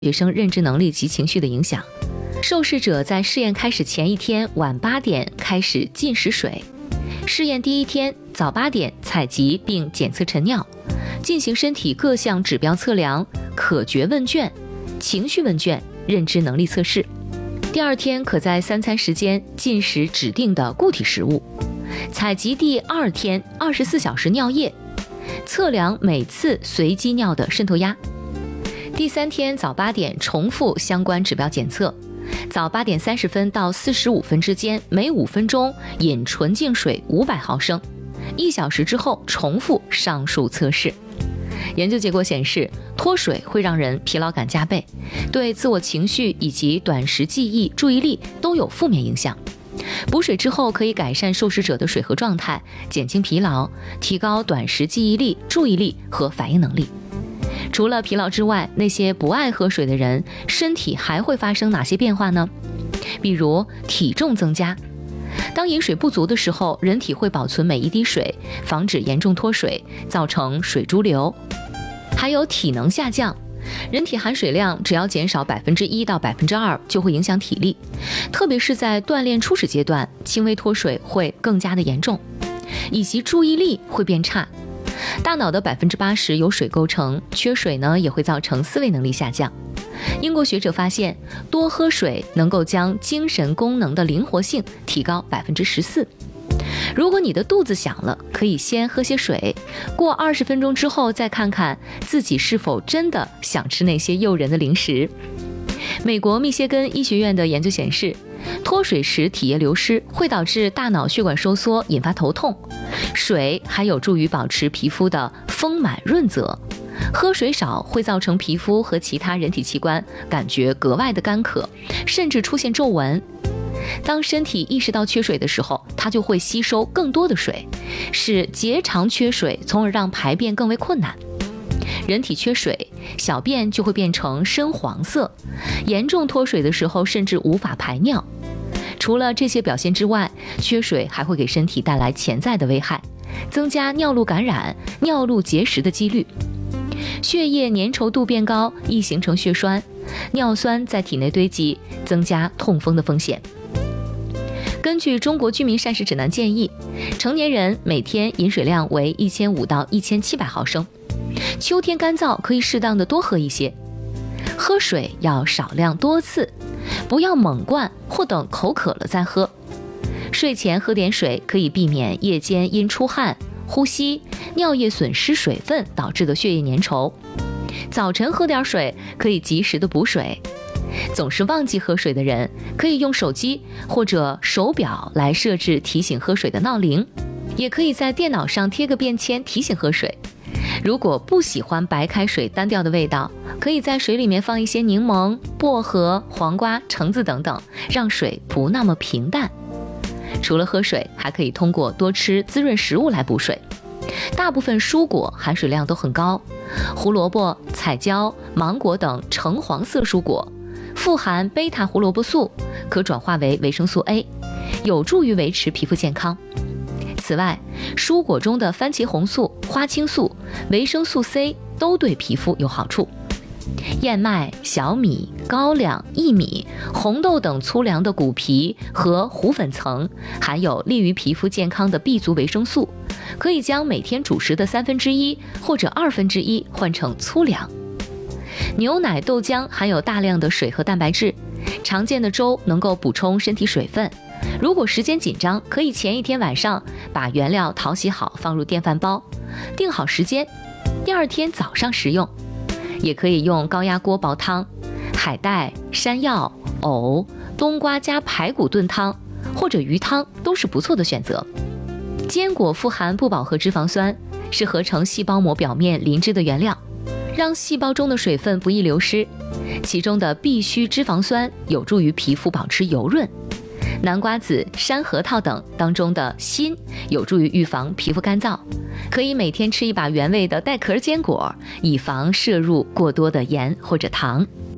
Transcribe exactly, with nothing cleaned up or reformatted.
学生认知能力及情绪的影响。受试者在试验开始前一天晚八点开始禁食水，试验第一天早八点采集并检测晨尿，进行身体各项指标测量、可觉问卷、情绪问卷、认知能力测试。第二天可在三餐时间进食指定的固体食物，采集第二天二十四小时尿液，测量每次随机尿的渗透压。第三天早八点重复相关指标检测，早八点三十分到四十五分之间每五分钟饮纯净水五百毫升，一小时之后重复上述测试。研究结果显示，脱水会让人疲劳感加倍，对自我情绪以及短时记忆、注意力都有负面影响。补水之后可以改善受试者的水合状态，减轻疲劳，提高短时记忆力、注意力和反应能力。除了疲劳之外，那些不爱喝水的人，身体还会发生哪些变化呢？比如体重增加。当饮水不足的时候，人体会保存每一滴水，防止严重脱水，造成水潴留。还有体能下降，人体含水量只要减少百分之一到百分之二，就会影响体力，特别是在锻炼初始阶段，轻微脱水会更加的严重，以及注意力会变差。大脑的百分之八十由水构成，缺水呢也会造成思维能力下降。英国学者发现，多喝水能够将精神功能的灵活性提高百分之十四。如果你的肚子响了，可以先喝些水，过二十分钟之后再看看自己是否真的想吃那些诱人的零食。美国密歇根医学院的研究显示，脱水时体液流失会导致大脑血管收缩，引发头痛。水还有助于保持皮肤的丰满润泽，喝水少会造成皮肤和其他人体器官感觉格外的干渴，甚至出现皱纹。当身体意识到缺水的时候，它就会吸收更多的水，使结肠缺水，从而让排便更为困难。人体缺水，小便就会变成深黄色，严重脱水的时候甚至无法排尿。除了这些表现之外，缺水还会给身体带来潜在的危害，增加尿路感染、尿路结石的几率。血液粘稠度变高，易形成血栓，尿酸在体内堆积，增加痛风的风险。根据中国居民膳食指南建议，成年人每天饮水量为一千五到一千七百毫升，秋天干燥可以适当的多喝一些。喝水要少量多次，不要猛灌或等口渴了再喝。睡前喝点水可以避免夜间因出汗、呼吸、尿液损失水分导致的血液粘稠。早晨喝点水可以及时的补水。总是忘记喝水的人，可以用手机或者手表来设置提醒喝水的闹铃，也可以在电脑上贴个便签提醒喝水。如果不喜欢白开水单调的味道，可以在水里面放一些柠檬、薄荷、黄瓜、橙子等等，让水不那么平淡。除了喝水，还可以通过多吃滋润食物来补水。大部分蔬果含水量都很高，胡萝卜、彩椒、芒果等橙黄色蔬果富含贝塔胡萝卜素，可转化为维生素 A， 有助于维持皮肤健康。此外，蔬果中的番茄红素、花青素、维生素 C 都对皮肤有好处。燕麦、小米、高粱、薏米、红豆等粗粮的谷皮和糊粉层含有利于皮肤健康的 B 族维生素，可以将每天主食的三分之一或者二分之一换成粗粮。牛奶、豆浆含有大量的水和蛋白质，常见的粥能够补充身体水分。如果时间紧张，可以前一天晚上把原料淘洗好，放入电饭煲，定好时间，第二天早上食用。也可以用高压锅煲汤，海带、山药、藕、冬瓜加排骨炖汤，或者鱼汤都是不错的选择。坚果富含不饱和脂肪酸，是合成细胞膜表面磷脂的原料，让细胞中的水分不易流失。其中的必需脂肪酸有助于皮肤保持油润。南瓜子、山核桃等当中的锌有助于预防皮肤干燥，可以每天吃一把原味的带壳坚果，以防摄入过多的盐或者糖。